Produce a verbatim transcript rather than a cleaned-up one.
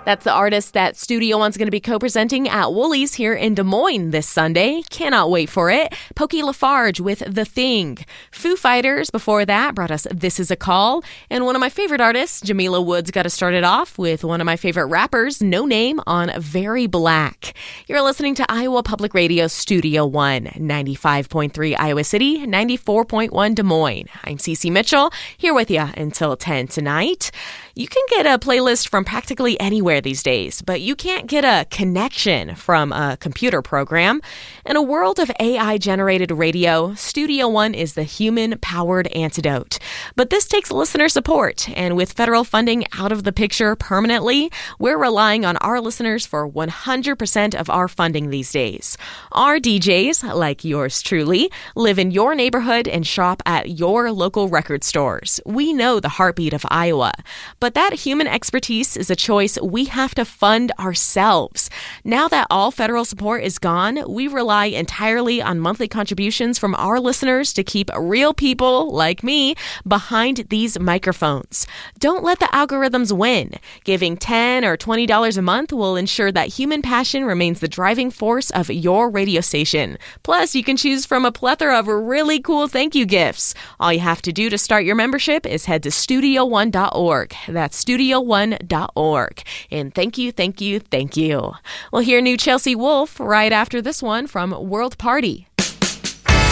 That's the artist that Studio One's going to be co-presenting at Woolies here in Des Moines this Sunday. Cannot wait for it. Pokey Lafarge with The Thing. Foo Fighters before that brought us This Is a Call. And one of my favorite artists, Jamila Woods, got us started off with one of my favorite rappers, No Name, on Very Black. You're listening to Iowa Public Radio Studio One, ninety-five point three Iowa City, ninety-four point one Des Moines. I'm Cece Mitchell, here with you until ten tonight. You can get a playlist from practically anywhere these days, but you can't get a connection from a computer program. In a world of A I-generated radio, Studio One is the human-powered antidote. But this takes listener support, and with federal funding out of the picture permanently, we're relying on our listeners for one hundred percent of our funding these days. Our D Js, like yours truly, live in your neighborhood and shop at your local record stores. We know the heartbeat of Iowa. But that human expertise is a choice we have to fund ourselves. Now that all federal support is gone, we rely entirely on monthly contributions from our listeners to keep real people, like me, behind these microphones. Don't let the algorithms win. Giving ten dollars or twenty dollars a month will ensure that human passion remains the driving force of your radio station. Plus, you can choose from a plethora of really cool thank you gifts. All you have to do to start your membership is head to studio one dot org. That's studio one dot org. And thank you, thank you, thank you. We'll hear new Chelsea Wolfe right after this one from World Party.